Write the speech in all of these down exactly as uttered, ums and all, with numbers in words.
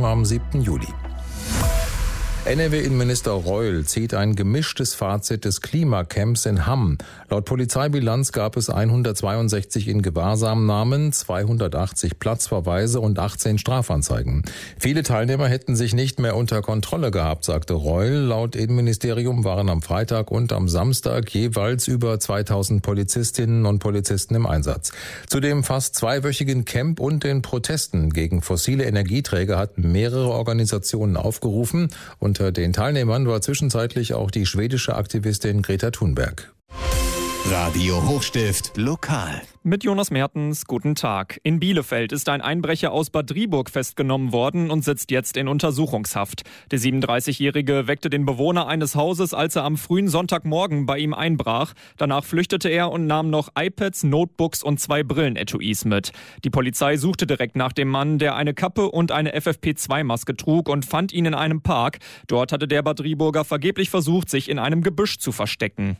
am siebten Juli. N R W-Innenminister Reul zieht ein gemischtes Fazit des Klimacamps in Hamm. Laut Polizeibilanz gab es hundertzweiundsechzig in Gewahrsamnahmen, zweihundertachtzig Platzverweise und achtzehn Strafanzeigen. Viele Teilnehmer hätten sich nicht mehr unter Kontrolle gehabt, sagte Reul. Laut Innenministerium waren am Freitag und am Samstag jeweils über zweitausend Polizistinnen und Polizisten im Einsatz. Zu dem fast zweiwöchigen Camp und den Protesten gegen fossile Energieträger hatten mehrere Organisationen aufgerufen. Unter den Teilnehmern war zwischenzeitlich auch die schwedische Aktivistin Greta Thunberg. Radio Hochstift lokal. Mit Jonas Mertens, guten Tag. In Bielefeld ist ein Einbrecher aus Bad Driburg festgenommen worden und sitzt jetzt in Untersuchungshaft. Der siebenunddreißigjährige weckte den Bewohner eines Hauses, als er am frühen Sonntagmorgen bei ihm einbrach. Danach flüchtete er und nahm noch iPads, Notebooks und zwei Brillenetuis mit. Die Polizei suchte direkt nach dem Mann, der eine Kappe und eine F F P zwei Maske trug, und fand ihn in einem Park. Dort hatte der Bad Driburger vergeblich versucht, sich in einem Gebüsch zu verstecken.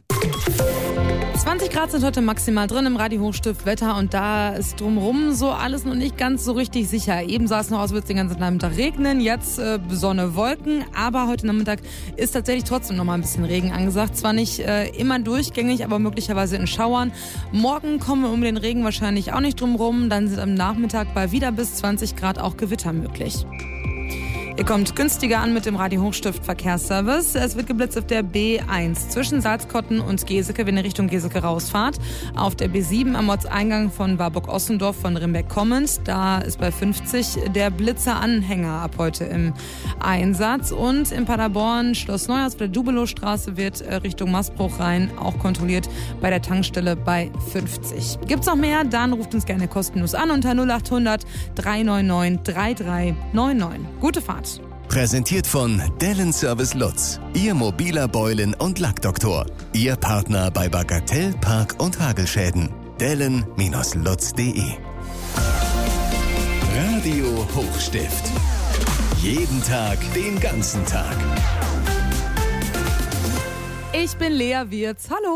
zwanzig Grad sind heute maximal drin im Radio Hochstift Wetter, und da ist drumherum so alles noch nicht ganz so richtig sicher. Eben sah es noch aus, wird es den ganzen Nachmittag regnen, jetzt äh, Sonne, Wolken, aber heute Nachmittag ist tatsächlich trotzdem noch mal ein bisschen Regen angesagt. Zwar nicht äh, immer durchgängig, aber möglicherweise in Schauern. Morgen kommen wir um den Regen wahrscheinlich auch nicht drumherum, dann sind am Nachmittag bei wieder bis zwanzig Grad auch Gewitter möglich. Ihr kommt günstiger an mit dem Radio Hochstift Verkehrsservice. Es wird geblitzt auf der B eins zwischen Salzkotten und Geseke, wenn ihr Richtung Geseke rausfahrt. Auf der B sieben am Ortseingang von Warburg-Ossendorf von Rimbeck kommend. Da ist bei fünfzig der Blitzer-Anhänger ab heute im Einsatz. Und in Paderborn, Schloss Neuhaus, auf der Dubelow-Straße wird Richtung Maßbruch rein auch kontrolliert bei der Tankstelle bei fünfzig. Gibt's noch mehr? Dann ruft uns gerne kostenlos an unter null acht hundert drei neun neun drei drei neun neun. Gute Fahrt. Präsentiert von Dellen Service Lutz, Ihr mobiler Beulen- und Lackdoktor. Ihr Partner bei Bagatell, Park- und Hagelschäden. Dellen Lutz punkt de. Radio Hochstift. Jeden Tag, den ganzen Tag. Ich bin Lea Wirz. Hallo.